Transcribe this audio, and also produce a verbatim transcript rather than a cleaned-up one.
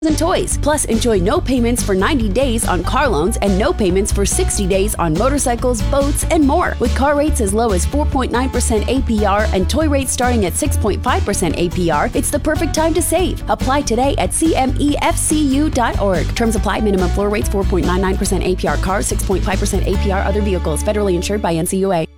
and toys. Plus, enjoy no payments for ninety days on car loans and no payments for sixty days on motorcycles, boats, and more. With car rates as low as four point nine percent A P R and toy rates starting at six point five percent A P R, it's the perfect time to save. Apply today at C M E F C U dot org. Terms apply. Minimum floor rates four point nine nine percent A P R cars, six point five percent A P R other vehicles. Federally insured by N C U A.